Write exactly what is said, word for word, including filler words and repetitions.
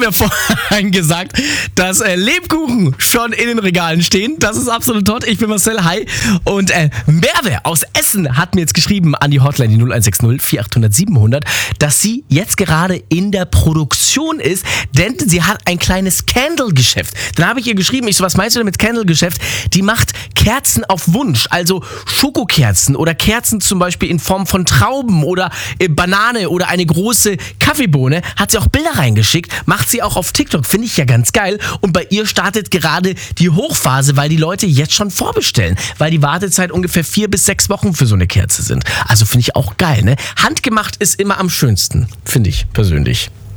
mir vorhin gesagt, dass äh, Lebkuchen schon in den Regalen stehen. Das ist absolut toll. Ich bin Marcel, hi. Und äh, Merve aus Essen hat mir jetzt geschrieben an die Hotline, die null eins sechs null vier acht null null sieben null null, dass sie jetzt gerade in der Produktion ist, denn sie hat ein kleines Candle-Geschäft. Dann habe ich ihr geschrieben, ich so, was meinst du denn mit Candle-Geschäft? Die macht Kerzen auf Wunsch, also Schokokerzen oder Kerzen zum Beispiel in Form von Trauben oder äh, Banane oder eine große Kaffeebohne. Hat sie auch Bilder reingeschickt, macht sie auch auf TikTok, finde ich ja ganz geil. Und bei ihr startet gerade die Hochphase, weil die Leute jetzt schon vorbestellen, weil die Wartezeit ungefähr vier bis sechs Wochen für so eine Kerze sind. Also finde ich auch geil, ne? Handgemacht ist immer am schönsten, finde ich persönlich.